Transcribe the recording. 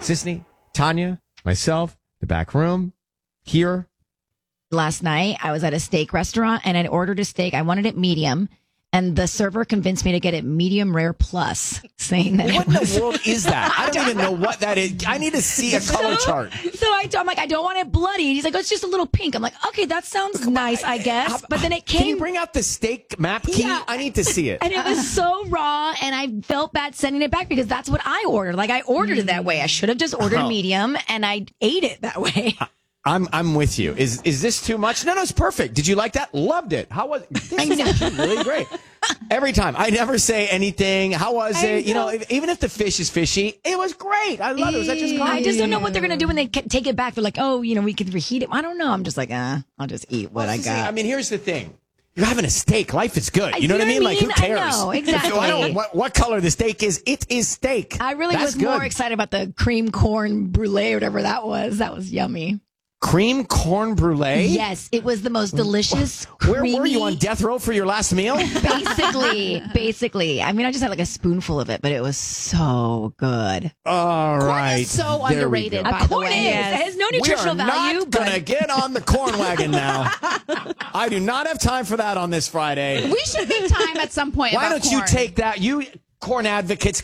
Sisney, Tanya, myself, the back room, here. Last night, I was at a steak restaurant and I ordered a steak. I wanted it medium. And the server convinced me to get it medium rare plus, saying that What in the world is that? I don't even know what that is. I need to see a color chart. So I'm like, I don't want it bloody. And he's like, oh, it's just a little pink. I'm like, okay, that sounds nice, I guess. But then it came. Can you bring out the steak map key? Yeah. I need to see it. And it was so raw, and I felt bad sending it back because that's what I ordered. Like, I ordered it that way. I should have just ordered medium, and I ate it that way. I'm with you. Is this too much? No, it's perfect. Did you like that? Loved it. How was this? Is actually really great. Every time. I never say anything. How was it? You know, even if the fish is fishy, it was great. I love it. Was that just I just don't know what they're going to do when they take it back. They're like, oh, we could reheat it. I don't know. I'm just like, I'll just eat what I got. I mean, here's the thing. You're having a steak. Life is good. You know what I mean? Like, who cares? I know, exactly. What color the steak is, it is steak. I really was more excited about the cream corn brulee or whatever that was. That was yummy. Cream corn brulee? Yes, it was the most delicious. Where were you, on death row for your last meal? Basically. I mean, I just had like a spoonful of it, but it was so good. All right. Corn is so underrated, by the way. Yes. It has no nutritional value. We're not going to get on the corn wagon now. I do not have time for that on this Friday. We should make time at some point. Why don't you take that? You corn advocates,